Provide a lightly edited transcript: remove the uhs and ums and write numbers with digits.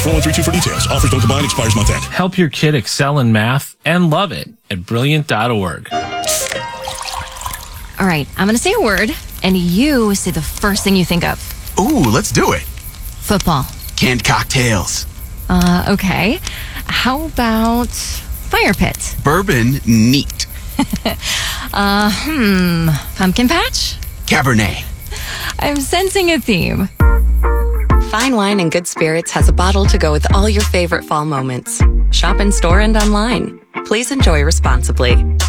4132 for details. Offers don't combine. Expires month end. Help your kid excel in math and love it at Brilliant.org. All right, I'm going to say a word, and you say the first thing you think of. Ooh, let's do it. Football. Canned cocktails. Okay. How about fire pit? Bourbon neat. Pumpkin patch? Cabernet. I'm sensing a theme. Fine Wine and Good Spirits has a bottle to go with all your favorite fall moments. Shop in store and online. Please enjoy responsibly.